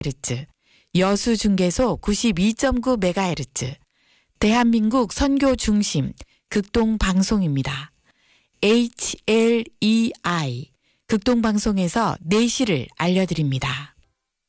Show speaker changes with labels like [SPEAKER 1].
[SPEAKER 1] 헤르츠, 여수중계소 92.9MHz, 대한민국 선교 중심 극동방송입니다. HLEI 극동방송에서 내시를 알려드립니다.